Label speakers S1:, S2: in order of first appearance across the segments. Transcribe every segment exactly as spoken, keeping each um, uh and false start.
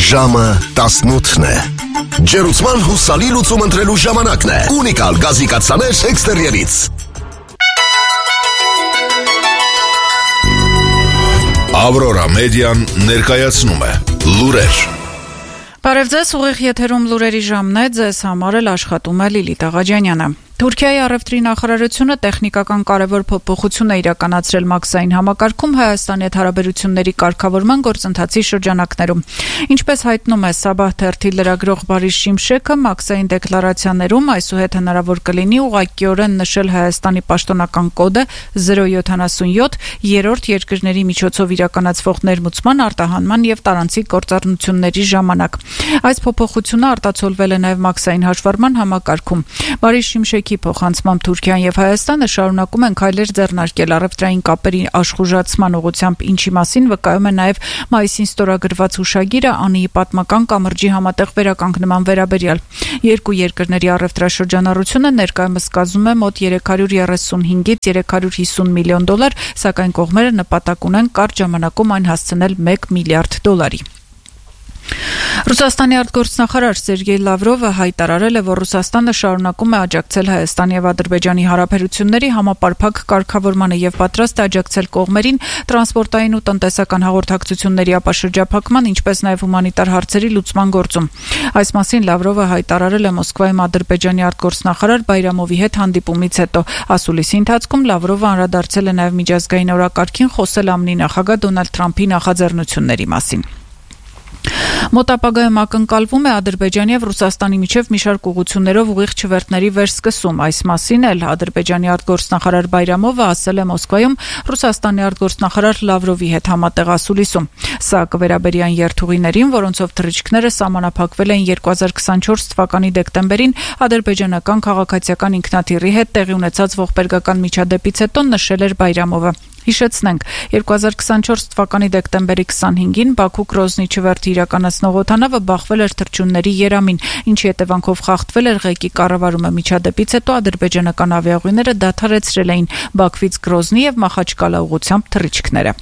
S1: Ժամը տասնութն է։ Ջերուցման հուսալի լուծում ընտրելու ժամանակն է։ Ունիկալ գազի կաթսաներ էքստերիերից։ Ավրորա մեդիան ներկայացնում է լուրեր։
S2: Բարև ձեզ, ուղիղ եթերում լուրերի ժամն է, ձեզ համար էլ աշխատում է Լիլիթ Աղաջանյանը։ Թուրքիայի առևտրի նախարարությունը տեխնիկական կարևոր փոփոխություն է իրականացրել մաքսային համակարգում Հայաստանի հետ հարաբերությունների կարգավորման գործընթացի շրջանակներում։ Ինչպես հայտնում է Սաբահ թերթի լրագրող Բարիս Շիմշեքը, մաքսային դեկլարացիաներում այսուհետ հնարավոր կլինի ուղղակիորեն նշել Հայաստանի պաշտոնական կոդը զրո յոթանասունյոթ, երրորդ երկրների միջոցով իրականացվող ներմուծման, արտահանման եւ տարանցիկ գործառնությունների ժամանակ։ Այս փոփոխությունը արտացոլվել է նաեւ մաքսային հաշվառման համակարգում։ Բարիս Շիմշեքի փոխանցմամբ Թուրքիան եւ Հայաստանը շարունակում են քայլեր ձեռնարկել առևտրային կապերի աշխուժացման ուղղությամբ, ինչի մասին վկայում է նաեւ մայիսին ստորագրված հուշագիրը ԱՆԻ-ի պատմական կամրջի համատեղ վերականգնման վերաբերյալ։ Երկու երկրների առևտրաշրջանառությունը ներկայումս կազմում է մոտ երեք հարյուր երեսունհինգից երեք հարյուր հիսուն միլիոն դոլար, սակայն կողմերը նպատակ ունեն կարճ ժամանակում այն հասցնել մեկ միլիարդ դոլարի։ Ռուսաստանի արտգործնախարար Սերգեյ Լավրովը հայտարարել է, որ Ռուսաստանը շարունակում է աջակցել Հայաստանի եւ Ադրբեջանի հարաբերությունների համապարփակ կարգավորմանը եւ պատրաստ է աջակցել կողմերին տրանսպորտային ու տնտեսական հաղորդակցությունների ապաշրջափակման, ինչպես նաեւ հումանիտար հարցերի լուծման գործում։ Այս մասին Լավրովը հայտարարել է Մոսկվայում Ադրբեջանի արտգործնախարար Բայրամովի հետ հանդիպումից հետո։ Ասուլիսի ընթացքում Լավրովը անդրադարձել է նաեւ միջազգային օրակարգին, խոսել ԱՄՆ նախագահ Դոնալդ Թրամփի նախաձեռնությունների մասին։ Մոտ ապագայում ակնկալվում է Ադրբեջանի եւ Ռուսաստանի միջև մի շարք ուղղություններով ուղիղ չվերթների վերսկսում։ Այս մասին էլ Ադրբեջանի արտգործնախարար Բայրամովը ասել է Մոսկվայում Ռուսաստանի արտգործնախարար Լավրովի հետ համատեղ ասուլիսում։ Սա կվերաբերի այն երթուղիներին, որոնցով թռիչքները սահմանափակվել էին երկու հազար քսանչորս թվականի դեկտեմբերին ադրբեջանական քաղաքացիական ինքնաթիռի հետ տեղի ունեցած ողբերգական միջադեպից հետո, նշել էր Բայրամովը։ Հիշեցնենք, երկու հազար քսանչորս թվականի դեկտեմբերի քսանհինգին Բաքու-Գրոզնի չվերթի իրականացնող օդանավը բախվել էր թռչունների երամին, ինչի հետևանքով խախտվել էր ղեկի կառավարումը։ Միջադեպից հետո ադրբեջանական ավիաուղիները դադարեցրել էին Բաքվից Գրոզնի եւ Մախաչկալա ուղղությամբ թռիչքները։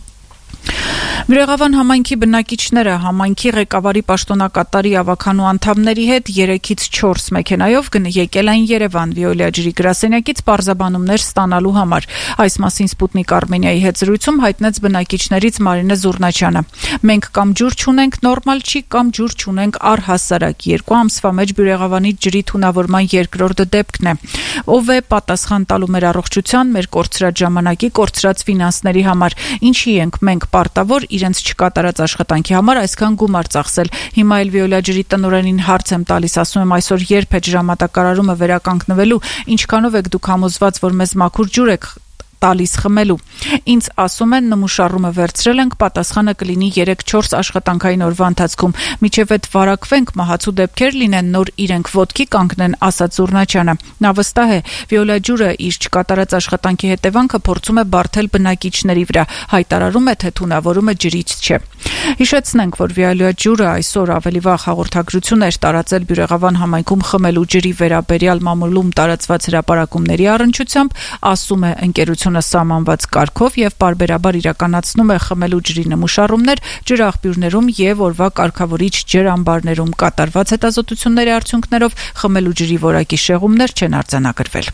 S2: Բյուրեղավան համայնքի բնակիչները համայնքի ղեկավարի պաշտոնակատարի ավականու անդամների հետ երեքից չորս մեքենայով եկել են Երևան Վիոլիա ջրի գրասենյակից պարզաբանումներ ստանալու համար։ Այս մասին Սպուտնիկ Արմենիայի հետ զրույցում հայտնեց բնակիչներից Մարինե Զուռնաչյանը։ Մենք կամ ջուր չունենք նորմալ չի, կամ ջուր չունենք առհասարակ։ Երկու ամսվա մեջ Բյուրեղավանի ջրի թունավորման երկրորդ դեպքն է։ Ով է պատասխան տալու մեր առողջության, մեր կորցրած ժամանակի, կորցրած ֆինանսների համար։ Ինչի ենք մենք պարտավոր իրենց չկատարած աշխատանքի համար այսքան գումար ծախսել։ Հիմա էլ Վիոլիա ջրի տնօրենին հարց եմ տալիս, ասում եմ այսօր երբ է ջրամատակարարումը վերականգնվելու, ինչքանով եք դուք համոզված, որ մեզ մաքուր ջուր եք տալիս խմելու։ Ինձ ասում են նմուշառումը վերցրել ենք, պատասխանը կլինի երեք-չորս աշխատանքային օրվա ընթացքում։ Միջև այդ վարակվենք, մահացու դեպքեր լինեն, նոր իրենք ոտքի կանգնեն, ասաց Զուռնաչյանը։ Նա վստահ է, Վիոլիա ջուրը իր չկատարած աշխատանքի հետևանքը փորձում է բարթել բնակիչների վրա, հայտարարում է, թե թունավորումը ջրից չէ։ Հիշեցնենք, որ Վիոլիա ջուրը այսօր ավելի վաղ հաղորդագրություն էր տարածել Բյուրեղավան համայնքում խմելու ջրի վերաբերյալ մամուլում տարածված հրապարակումների առնչությամբ, ասում է ընկերությունը սահմանված կարգով եւ պարբերաբար իրականացնում է խմելու ջրի նմուշառումներ ջրաղբյուրներում եւ օրվա կարգավորիչ ջրամբարներում կատարված հետազոտությունների արդյունքներով խմելու ջրի որակի շեղումներ չեն արձանագրվել։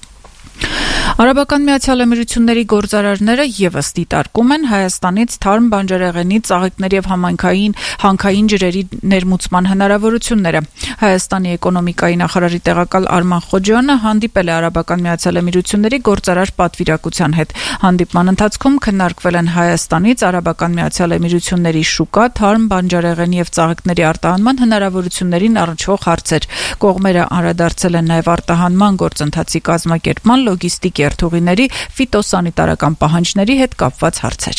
S2: Արաբական Միացյալ Էմիրությունների գործարարները եւս դիտարկում են Հայաստանից թարմ բանջարեղենի, ծաղիկների եւ համայնքային հանքային ջրերի ներմուծման հնարավորությունները։ Հայաստանի էկոնոմիկայի նախարարի տեղակալ Արման Խոջյանը հանդիպել է Արաբական Միացյալ Էմիրությունների գործարար պատվիրակության հետ։ Հանդիպման ընթացքում քննարկվել են Հայաստանից Արաբական Միացյալ Էմիրությունների շուկա, թարմ բանջարեղենի եւ ծաղիկների արտահանման հնարավորություններին առնչվող հարցեր։ Կողմերը անդրադարձել են նաեւ արտահանման գործընթացի կազմակերպման, լոգիստիկ երթուղիների, ֆիտոսանիտարական պահանջների հետ կապված հարցեր։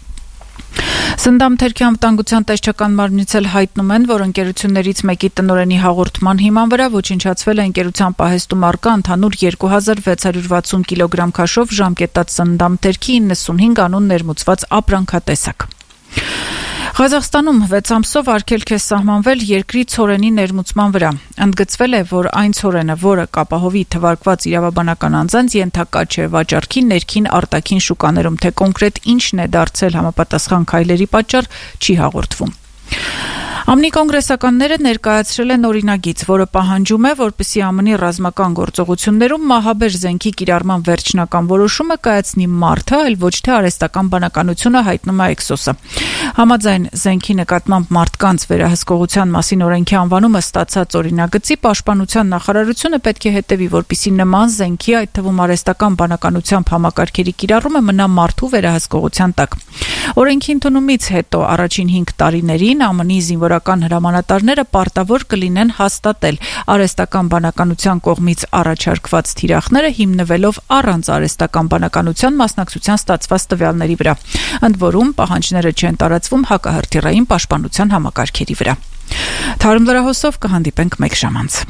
S2: Սնդամթերքի անվտանգության տեսչական մարմնից էլ հայտնում են, որ ընկերություններից մեկի տնօրենի հաղորդման հիման վրա ոչնչացվել է ընկերության պահեստում առկա ընդհանուր երկու հազար վեց հարյուր վաթսուն կիլոգրամ քաշով ժամկետած սնդամթերքի իննսունհինգ անուն ներմուծված ապրանքատեսակ։ Ղազախստանում վեց ամսով արգելք է սահմանվել երկրի ցորենի ներմուծման վրա։ Ընդգծվել է, որ այն ցորենը, որը կապահովի թվարկված իրավաբանական անձանց ենթակա չէ վաճառքի ներքին արտաքին շուկաներում, թե կոնկրետ ինչն է դարձել համապատասխան քայլերի պատճառ չի հաղորդվում։ Ամնի կոնգրեսականները ներկայացրել են օրինագիծ, որը պահանջում է, որպեսզի ԱՄՆ-ի ռազմական գործողություններում մահաբեր զենքի կիրառման վերջնական որոշումը կայացնի մարդը, այլ ոչ թե արհեստական բանականությունը, հայտնում է Axios-ը։ Համաձայն զենքի նկատմամբ մարդկանց վերահսկողության մասին օրենքի անվանումը ստացած օրինագծի պաշտպանության նախարարությունը պետք է հետևի, որպեսզի նման զենքի, այդ թվում արհեստական բանականությամբ համակարգերի կիրառումը մնա մարդու վերահսկողության տակ։ Օրենքի ընդունումից հետո առաջին հինգ տարիներին ԱՄՆ-ի զինվորական հրամանատարները պարտավոր կլինեն հաստատել արհեստական բանականության կողմից առաջարկված թիրախները հիմնվելով առանց արհեստական բանականության մասնակցության ստացված տվյալների վրա։ Ընդ որում պահանջները չեն տարածվում հակահրթիռային պաշտպանության համակարգերի վրա։ Թարմ լրահոսով կհանդիպենք մեկ ժամ անց։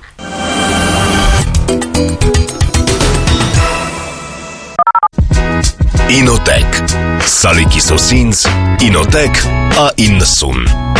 S1: Ինոտեք Սալիկի սոսինց Ինոտեք A իննսուն